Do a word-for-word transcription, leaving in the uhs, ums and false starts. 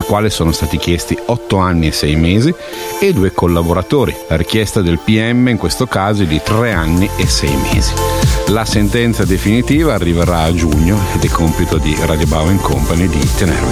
quale sono stati chiesti otto anni e sei mesi, e due collaboratori. La richiesta del P M in questo caso è di tre anni e sei mesi. La sentenza definitiva arriverà a giugno ed è compito di Radio Bau and Company di tenervi